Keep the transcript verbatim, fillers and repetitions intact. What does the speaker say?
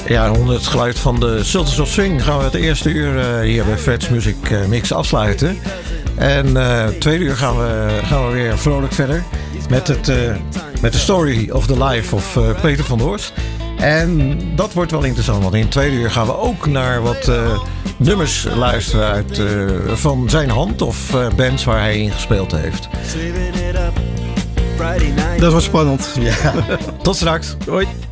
Ja, onder het geluid van de Sultans of Swing gaan we het eerste uur uh, hier bij Fred's Music uh, Mix afsluiten. En uh, het tweede uur gaan we, gaan we weer vrolijk verder met, het, uh, met de story of the life of uh, Peter van der Horst. En dat wordt wel interessant, want in het tweede uur gaan we ook naar wat uh, nummers luisteren uit, uh, van zijn hand of uh, bands waar hij in gespeeld heeft. Dat was spannend. Ja. Tot straks. Hoi.